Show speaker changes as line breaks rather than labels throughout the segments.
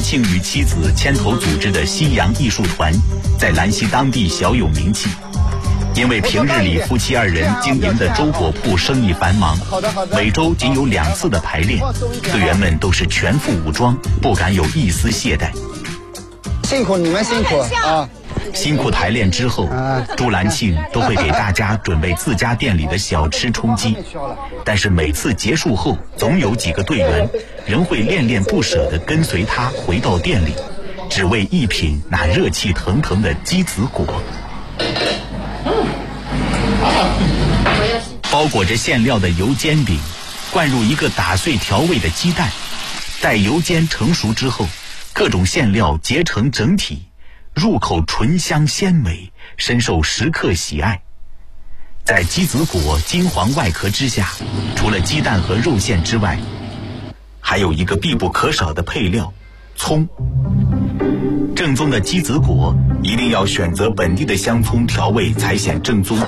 庆与妻子牵头组织的西洋艺术团，在兰溪当地小有名气。因为平日里夫妻二人经营的粥果铺生意繁忙，每周仅有2次的排练，队员们都是全副武装，不敢有一丝懈怠。
辛苦你们辛苦啊！
辛苦排练之后，朱兰庆都会给大家准备自家店里的小吃充饥。但是每次结束后，总有几个队员仍会恋恋不舍地跟随他回到店里，只为一品那热气腾腾的鸡子果。包裹着馅料的油煎饼，灌入一个打碎调味的鸡蛋，待油煎成熟之后，各种馅料结成整体，入口醇香鲜美，深受食客喜爱。在鸡子果金黄外壳之下，除了鸡蛋和肉馅之外，还有一个必不可少的配料——葱。正宗的鸡子果一定要选择本地的香葱调味才显正宗。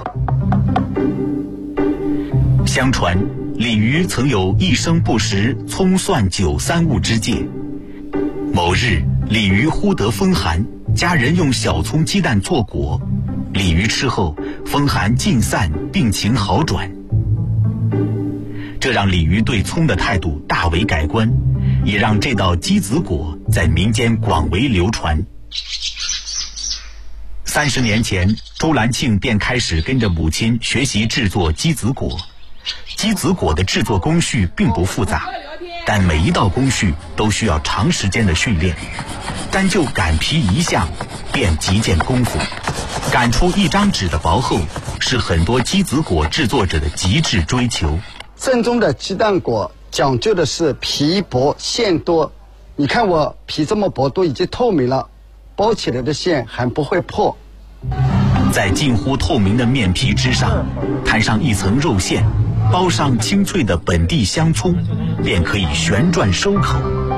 相传鲤鱼曾有一生不食葱蒜酒3物之戒。某日鲤鱼忽得风寒，家人用小葱鸡蛋做果，鲤鱼吃后风寒尽散，病情好转。这让鲤鱼对葱的态度大为改观，也让这道鸡子果在民间广为流传。30年前，朱兰庆便开始跟着母亲学习制作鸡子果。鸡子果的制作工序并不复杂，但每一道工序都需要长时间的训练。单就擀皮一项便极见功夫，擀出1张纸的薄厚，是很多鸡子果制作者的极致追求。
正宗的鸡蛋果讲究的是皮薄馅多，你看我皮这么薄，都已经透明了，包起来的馅还不会破。
在近乎透明的面皮之上摊上一层肉馅，包上清脆的本地香葱，便可以旋转收口。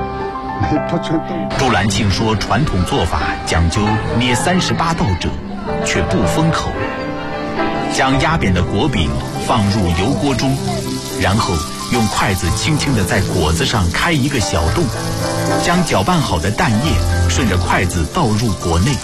朱兰庆说，传统做法讲究捏38道褶，却不封口。将压扁的果饼放入油锅中，然后用筷子轻轻地在果子上开一个小洞，将搅拌好的蛋液顺着筷子倒入果内。